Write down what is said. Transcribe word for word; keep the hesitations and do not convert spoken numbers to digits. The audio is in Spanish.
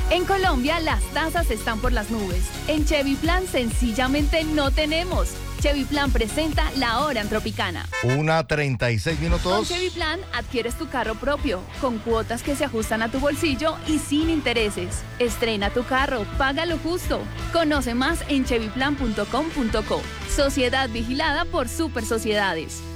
En Colombia, las tasas están por las nubes. En Chevy Plan, sencillamente no tenemos. Chevy Plan presenta La Hora en Tropicana. Una treinta y seis Con minutos. Chevy Plan, adquieres tu carro propio, con cuotas que se ajustan a tu bolsillo y sin intereses. Estrena tu carro, paga lo justo. Conoce más en chevy plan punto com punto co. Sociedad vigilada por Super Sociedades.